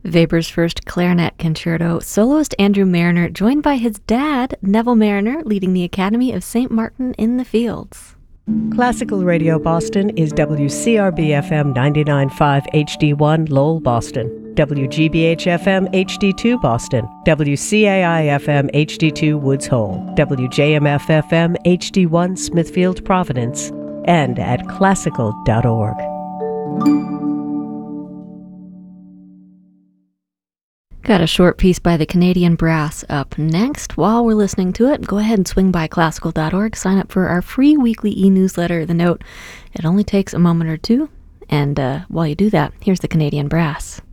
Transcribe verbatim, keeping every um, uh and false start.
Weber's first clarinet concerto, soloist Andrew Marriner, joined by his dad, Neville Marriner, leading the Academy of Saint Martin in the Fields. Classical Radio Boston is W C R B F M ninety-nine point five H D one Lowell, Boston, W G B H F M H D two Boston, W C A I F M H D two Woods Hole, W J M F F M H D one Smithfield, Providence, and at classical dot org. Got a short piece by the Canadian Brass up next. While we're listening to it, go ahead and swing by classical dot org, sign up for our free weekly e-newsletter, The Note. It only takes a moment or two, and uh, while you do that, here's the Canadian Brass.